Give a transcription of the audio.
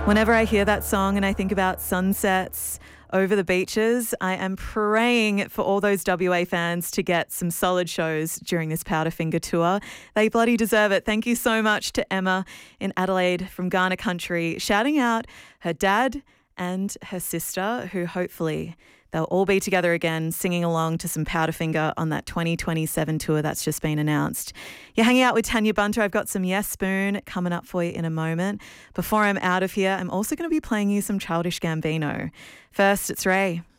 Whenever I hear that song and I think about sunsets over the beaches, I am praying for all those WA fans to get some solid shows during this Powderfinger tour. They bloody deserve it. Thank you so much to Emma in Adelaide from Ghana Country, shouting out her dad and her sister, who hopefully they'll all be together again, singing along to some Powderfinger on that 2027 tour that's just been announced. You're hanging out with Tanya Bunter. I've got some Yes Spoon coming up for you in a moment. Before I'm out of here, I'm also going to be playing you some Childish Gambino. First, it's Ray.